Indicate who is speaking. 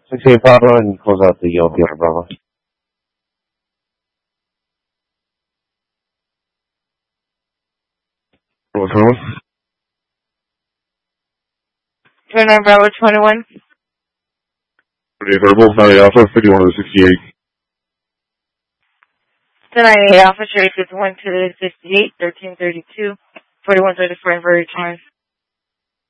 Speaker 1: 68 Papa and close out the Pierre Bravo.
Speaker 2: What's wrong?
Speaker 3: 29 Bravo 21.
Speaker 2: 28 Verbal, 9 Alpha, 51 to 68.
Speaker 3: 29 Alpha, Cherry 51 to 68, 1332, 4134 in very time.